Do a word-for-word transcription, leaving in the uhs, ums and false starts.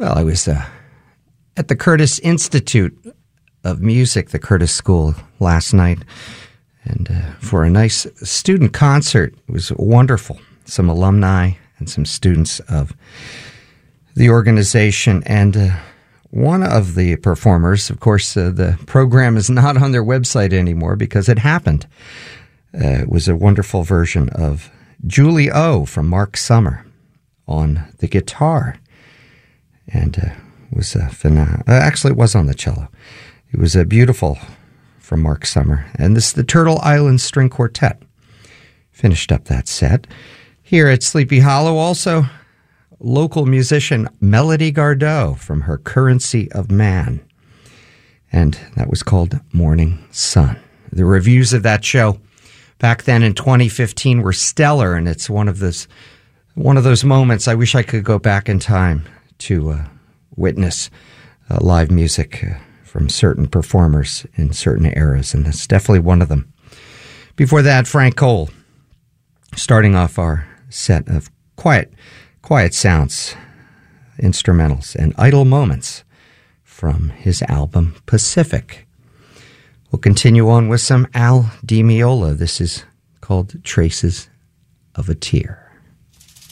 Well, I was uh, at the Curtis Institute of Music, the Curtis School, last night, and uh, for a nice student concert. It was wonderful. Some alumni and some students of the organization, and uh, one of the performers, of course, uh, the program is not on their website anymore because it happened. Uh, it was a wonderful version of Julie O from Mark Summer on the guitar, and uh, was a phenomenal. Uh, actually, it was on the cello. It was a beautiful from Mark Summer, and this the Turtle Island String Quartet finished up that set here at Sleepy Hollow. Also, local musician Melody Gardot from her Currency of Man, and that was called Morning Sun. The reviews of that show back then in twenty fifteen were stellar, and it's one of those one of those moments I wish I could go back in time to uh, witness uh, live music uh, from certain performers in certain eras, and that's definitely one of them. Before that, Frank Cole, starting off our set of quiet, quiet sounds, instrumentals, and idle moments from his album Pacific. We'll continue on with some Al Di Meola. This is called Traces of a Tear.